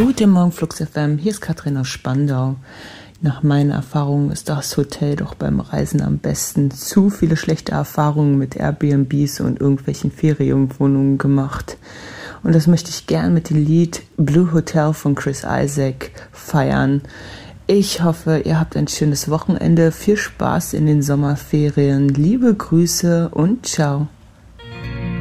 Guten Morgen, Flux FM. Hier ist Katrin aus Spandau. Nach meiner Erfahrung ist das Hotel doch beim Reisen am besten. Zu viele schlechte Erfahrungen mit Airbnbs und irgendwelchen Ferienwohnungen gemacht. Und das möchte ich gern mit dem Lied Blue Hotel von Chris Isaak feiern. Ich hoffe, ihr habt ein schönes Wochenende. Viel Spaß in den Sommerferien. Liebe Grüße und ciao.